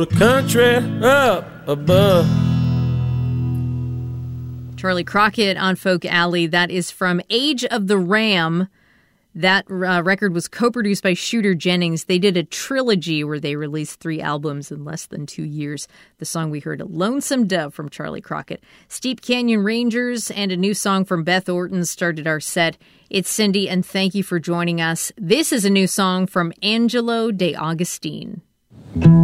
The country up above. Charlie Crockett on Folk Alley. That is from Age of the Ram. That record was co-produced by Shooter Jennings. They did a trilogy where they released 3 albums in less than 2 years. The song we heard, Lonesome Dove from Charlie Crockett. Steep Canyon Rangers and a new song from Beth Orton started our set. It's Cindy, and thank you for joining us. This is a new song from Angelo De Agostine.